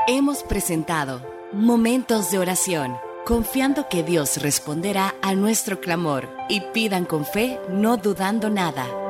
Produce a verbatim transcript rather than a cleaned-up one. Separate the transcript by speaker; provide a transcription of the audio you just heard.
Speaker 1: Hemos presentado Momentos de Oración, confiando que Dios responderá a nuestro clamor, y pidan con fe, no dudando nada.